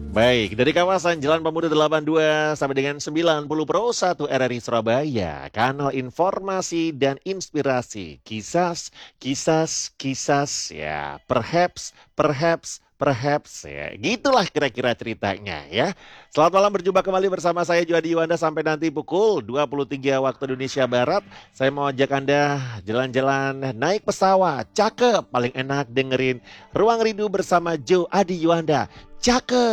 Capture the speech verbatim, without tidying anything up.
Baik, dari kawasan Jalan Pemuda delapan puluh dua sampai dengan sembilan puluh Pro satu R R I Surabaya, kanal informasi dan inspirasi, kisas, kisas, kisas, ya, perhaps, perhaps, perhaps, ya, gitulah kira-kira ceritanya, ya. Selamat malam, berjumpa kembali bersama saya Juhadi Yuwanda sampai nanti pukul dua puluh tiga waktu Indonesia Barat. Saya mau ajak Anda jalan-jalan naik pesawat, cakep, paling enak dengerin Ruang Rindu bersama Joe Adi Yuwanda. Cakep.